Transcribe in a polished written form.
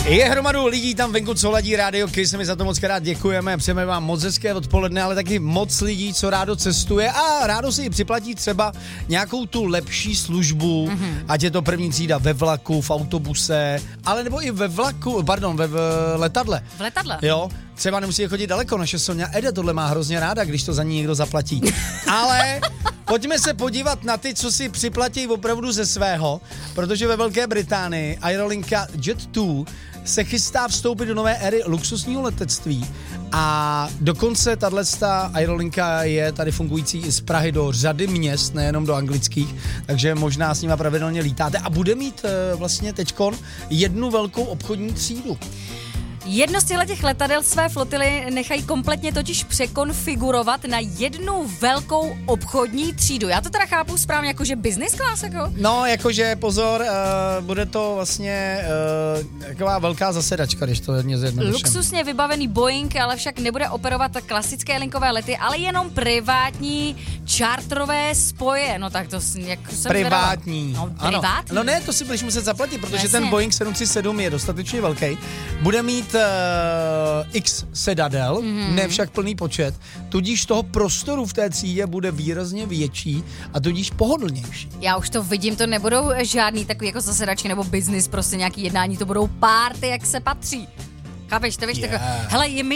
Je hromadu lidí tam venku, co ladí rádio Kiss, my za to moc krát děkujeme, přejeme vám moc hezké odpoledne, ale taky moc lidí, co rádo cestuje a rádo si připlatí třeba nějakou tu lepší službu, ať je to první třída ve vlaku, v autobuse, ale nebo i ve letadle. V letadle? Jo, třeba nemusí chodit daleko, naše Sonja Ede tohle má hrozně ráda, když to za ní někdo zaplatí. Ale pojďme se podívat na ty, co si připlatí opravdu ze svého, protože ve Velké Británii aerolinka Jet2 se chystá vstoupit do nové éry luxusního letectví a dokonce tato aerolinka je tady fungující i z Prahy do řady měst, nejenom do anglických, takže možná s nima pravidelně lítáte a bude mít vlastně teďkon jednu velkou obchodní třídu. Jedno z těch letadel své flotily nechají kompletně totiž překonfigurovat na jednu velkou obchodní třídu. Já to teda chápu správně, jakože business class, jako? No, jakože pozor, bude to vlastně taková velká zasedačka, když to hodně zjednoduším. Luxusně vybavený Boeing ale však nebude operovat klasické linkové lety, ale jenom privátní čartrové spoje. No tak to jak jsem privátní. No, privátní. No ne, to si budeš muset zaplatit, protože Jasně. ten Boeing 737 je dostatečně velký. Bude mít X sedadel, ne však plný počet, tudíž toho prostoru v té třídě bude výrazně větší a tudíž pohodlnější. Já už to vidím, to nebudou žádný takový jako zasedačky nebo business, prostě nějaký jednání, to budou párty, jak se patří. Chápeš, to víš, takové, hele,